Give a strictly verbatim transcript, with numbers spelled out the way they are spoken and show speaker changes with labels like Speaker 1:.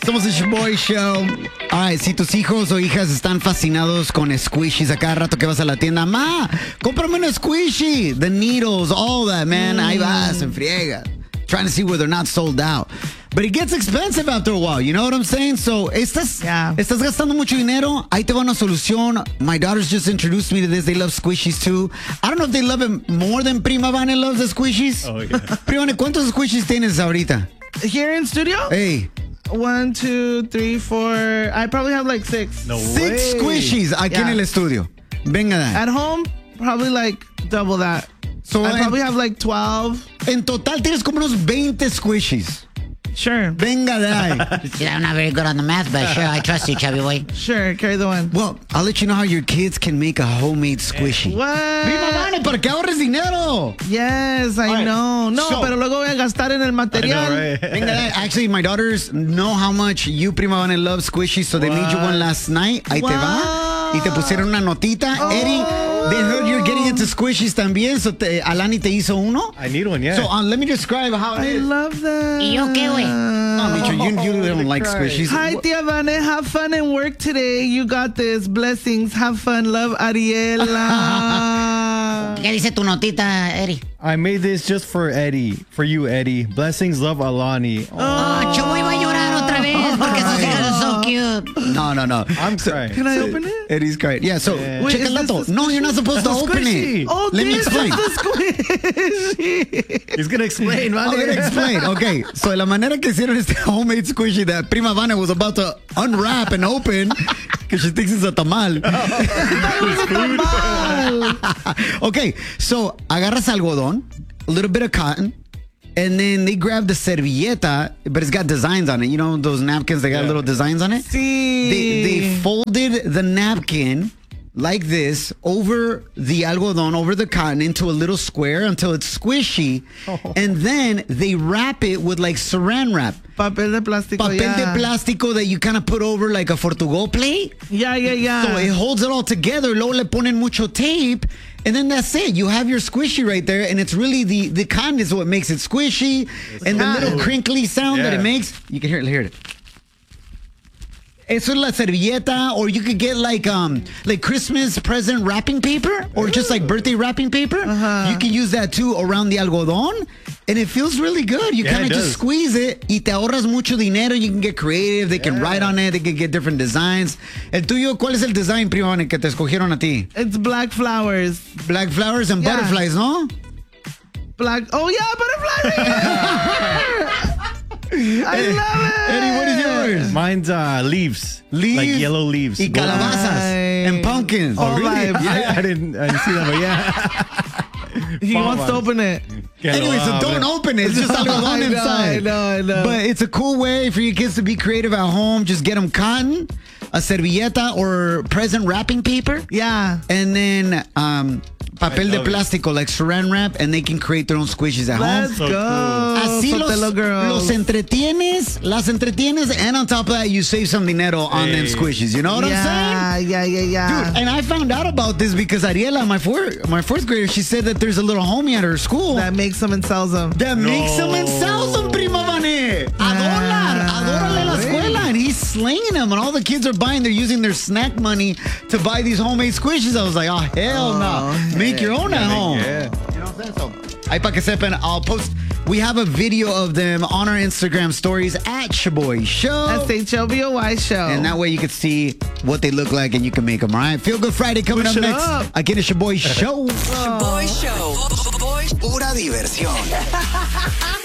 Speaker 1: Somos el Shaboy Show. Ay, si tus hijos o hijas están fascinados con squishies a cada rato que vas a la tienda, ma, cómprame una squishy. The needles, all that, man. Mm. Ahí vas, en friega. Trying to see where they're not sold out. But it gets expensive after a while, you know what I'm saying? So, estás, yeah. estás gastando mucho dinero, ahí te va una solución. My daughters just introduced me to this. They love squishies too. I don't know if they love it more than Prima Vane loves the squishies. Oh, yeah. Prima Vane, ¿cuántos squishies tienes ahorita?
Speaker 2: Here in studio?
Speaker 1: Hey.
Speaker 2: One, two, three, four. I probably have like six.
Speaker 1: No six way. Squishies aquí yeah. en el estudio. Venga.
Speaker 2: At home, probably like double that. So I probably have like twelve.
Speaker 1: En total tienes como unos veinte squishies.
Speaker 2: Sure.
Speaker 1: Venga de ahí.
Speaker 3: I'm not very good on the math, but sure, I trust you, chubby boy.
Speaker 2: Sure, carry the one.
Speaker 1: Well, I'll let you know how your kids can make a homemade squishy.
Speaker 2: What?
Speaker 1: Prima Vane, para que ahorres dinero.
Speaker 2: Yes, I right. know. No, so, pero luego voy a gastar en el material.
Speaker 1: Know, right? Venga de ahí. Actually, my daughters know how much you, Prima Vane, love squishies, so they what? made you one last night. Ahí what? te va. Y te pusieron una notita. Oh. Eddie, they heard you're getting into squishies también, so te, Alani te hizo uno.
Speaker 4: I need one, yeah.
Speaker 1: So um, let me describe how it
Speaker 2: I
Speaker 1: is.
Speaker 2: I love that.
Speaker 3: ¿Y yo qué, güey?
Speaker 1: No, Micho, you, you don't like squishies.
Speaker 2: Hi, Tia Vane. Have fun and work today. You got this. Blessings. Have fun. Love, Ariela.
Speaker 3: ¿Qué dice tu notita, Eddie?
Speaker 4: I made this just for Eddie. For you, Eddie. Blessings, love, Alani.
Speaker 3: Oh, oh Chuy va a llorar otra vez porque sus hijas son so cute.
Speaker 1: No, no, no.
Speaker 4: I'm crying.
Speaker 2: Can I open it?
Speaker 1: Eddie's crying. Yeah, so
Speaker 4: yeah.
Speaker 1: Wait, check it out. No, you're not supposed to open
Speaker 4: squishy.
Speaker 1: it.
Speaker 2: Oh,
Speaker 1: Let me explain.
Speaker 4: He's going to explain, man.
Speaker 1: I'm going to explain. Okay, so la manera que hicieron este homemade squishy that Prima Vane was about to unwrap and open because she thinks it's a tamal. Okay, so agarras algodón, a little bit of cotton, and then they grab the servilleta, but it's got designs on it. You know those napkins, they got yeah. little designs on it?
Speaker 2: Sí.
Speaker 1: They, they folded the napkin like this over the algodón, over the cotton, into a little square until it's squishy. Oh. And then they wrap it with like saran wrap.
Speaker 2: Papel de plástico,
Speaker 1: Papel
Speaker 2: yeah.
Speaker 1: de plástico that you kind of put over like a Fortugo plate.
Speaker 2: Yeah, yeah, yeah.
Speaker 1: So it holds it all together. Luego le ponen mucho tape. And then that's it. You have your squishy right there. And it's really the, the cotton is what makes it squishy. It's and cotton. The little crinkly sound yeah. that it makes. You can hear it. Hear it. Eso es la servilleta, or you could get like um like Christmas present wrapping paper, or just like birthday wrapping paper. Uh-huh. You can use that too around the algodón, and it feels really good. You yeah, kind of just squeeze it, y te ahorras mucho dinero. You can get creative. They can yeah. write on it. They can get different designs. El tuyo, ¿cuál es el design, Prima Vane, que te escogieron a ti?
Speaker 2: It's black flowers.
Speaker 1: Black flowers and yeah. butterflies, no?
Speaker 2: Black. Oh yeah, butterflies. I love it.
Speaker 1: Eddie, what is yours?
Speaker 4: Mine's uh, leaves.
Speaker 1: Leaves?
Speaker 4: Like yellow leaves.
Speaker 1: Y calabazas.
Speaker 2: Nice.
Speaker 1: And pumpkins.
Speaker 2: Oh, really?
Speaker 4: Yeah, I, I, didn't, I didn't see that, but yeah.
Speaker 2: He wants to open it.
Speaker 1: Anyway, so don't open it. It's just algodón inside.
Speaker 2: I know, I know.
Speaker 1: But it's a cool way for your kids to be creative at home. Just get them cotton, a servilleta, or present wrapping paper.
Speaker 2: Yeah.
Speaker 1: And then um, papel de plástico, like saran wrap, and they can create their own squishies at
Speaker 2: Let's
Speaker 1: home.
Speaker 2: Let's go.
Speaker 1: Así los, los entretienes, las entretienes, and on top of that, you save some dinero on hey. them squishies. You know what
Speaker 2: yeah,
Speaker 1: I'm saying?
Speaker 2: Yeah, yeah, yeah, yeah.
Speaker 1: Dude, and I found out about this because Ariela, my fourth, my fourth grader, she said that there's a little homie at her school
Speaker 2: that makes them and sells them.
Speaker 1: That no. makes them and sells them, Prima Vane. A dólar, a dólar en la escuela, and he's slinging them, and all the kids are buying. They're using their snack money to buy these homemade squishies. I was like, oh hell oh, no, make your own at home.
Speaker 4: Yeah.
Speaker 1: You know what I'm saying? So, ahí pa que sepan, I'll post. We have a video of them on our Instagram stories at Shaboy Show.
Speaker 2: That's H O B O Y Show.
Speaker 1: And that way you can see what they look like and you can make them, all right? Feel Good Friday coming Push up next. Up. Again, it's Shaboy Show.
Speaker 5: Shaboy Show. Pura diversión.